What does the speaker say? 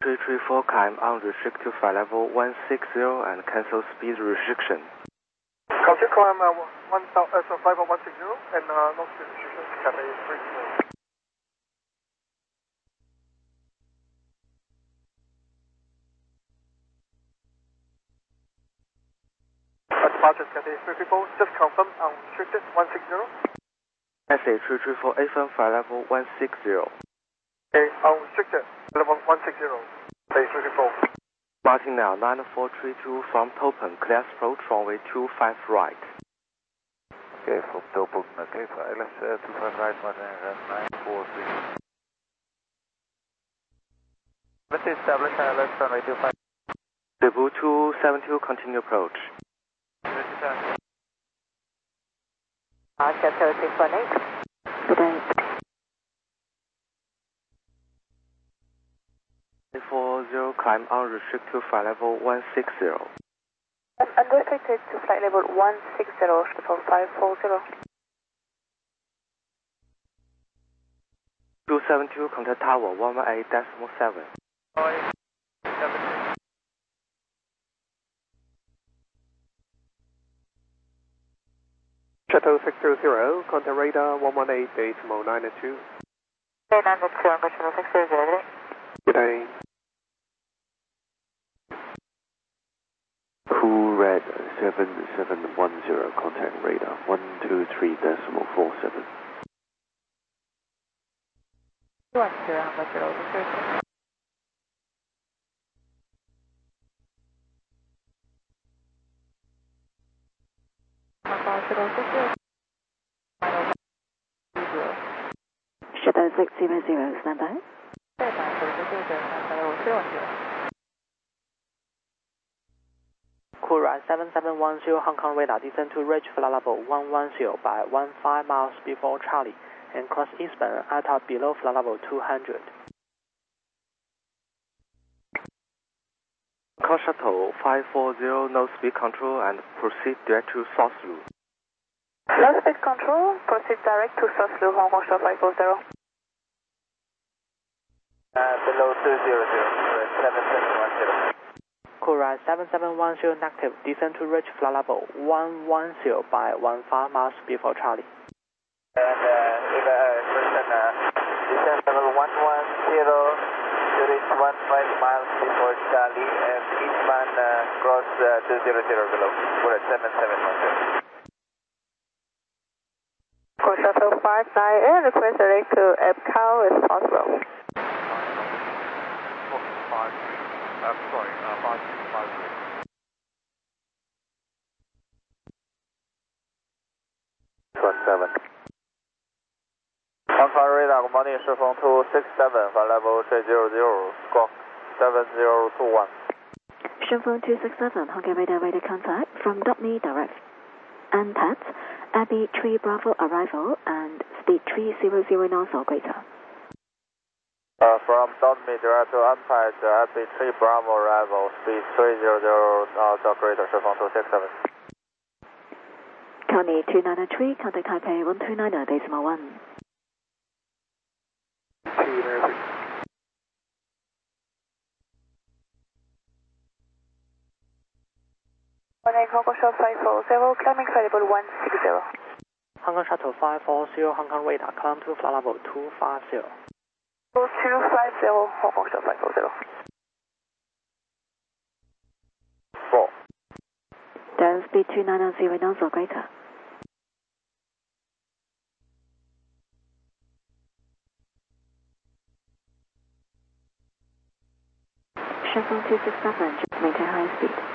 334 climb unrestricted to flight level 160 and cancel speed restriction. Copy, climb 160 and no speed restriction, Cathay 330. Departure Cathay 334, just confirm unrestricted 160. Cathay 334 A-firm flight level 160. Okay, unrestricted level 160, Cathay 334. Martinelle 9432 from Topen, clear approach runway 25 right. Okay, from Topen, okay, for LS 25 right, Martinelle 943. Let's establish LS runway 25. Cebu 272, continue approach. Cathay 618. Good day. 40, climb unrestricted to flight level 160. Unrestricted to flight level 160, for 540. 272, contact tower 118.7. Shuttle 600, contact radar 118.92. 992, Shuttle 600. Good day. Cool Red 7710, contact radar 123.47. 210, Shuttle 600, stand by. Coolride 7710 Hong Kong radar descend to reach flight level 110 by 15 miles before Charlie and cross eastbound at or below flight level 200. Call shuttle 540, no speed control and proceed direct to source route. No speed control, proceed direct to source loop, Hong Kong Shuttle 540. Below 200, 7710. Coolride 7710 negative, descend to reach flight level 110 by 15 miles before Charlie. And question, descend level 110 to reach 15 miles before Charlie and eastbound cross 200 below. We're at 7710. Cool Shuttle 59, request direct to EPCAL if possible. Sorry, 5253. Hong Kong radar, good morning, 是风267, flight level 300, squawk 7021. Shunfeng 267, Hong Kong radar contact from Dopney direct. NPAT, Abbey 3 Bravo arrival and speed 300 knots or greater. From Dopney direct to Ampere, Abbey 3 Bravo arrival, speed 300 knots or greater, 是风267. County 2903, contact Taipei 129.1. Hong Kong Shuttle 540, climbing flight level 160. Hong Kong Shuttle 540 Hong Kong radar, climb to flight level 250. 250, Hong Kong Shuttle 540. 4. Down speed 2990 knots or greater. Shunfeng 267, just maintain high speed.